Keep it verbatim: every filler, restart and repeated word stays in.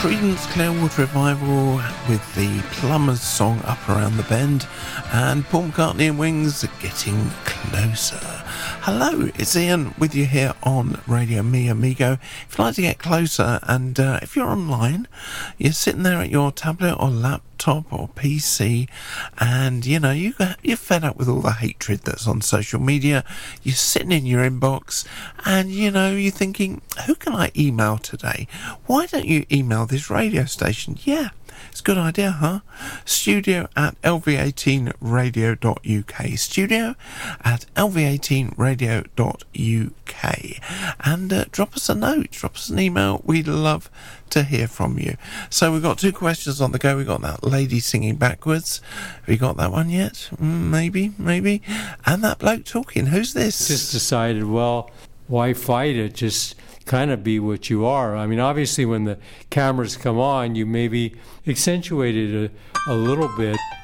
Creedence Clearwater Revival with the Plumbers song Up Around the Bend, and Paul McCartney and Wings Getting Closer. Hello, it's Ian with you here on Radio Mi Amigo. If you'd like to get closer, and uh, if you're online, you're sitting there at your tablet or laptop or P C, and you know, you, you're fed up with all the hatred that's on social media, you're sitting in your inbox, and you know, you're thinking, who can I email today? Why don't you email this radio station? Yeah, it's a good idea, huh? Studio at L V eighteen radio dot U K. Studio at L V eighteen radio dot U K. And uh, drop us a note, drop us an email. We'd love to hear from you. So we've got two questions on the go. We've got that lady singing backwards. Have you got that one yet? Mm, maybe, maybe. And that bloke talking. Who's this? Just decided, well, why fight it? Just kind of be what you are. I mean, obviously when the cameras come on, you maybe accentuate it a, a little bit.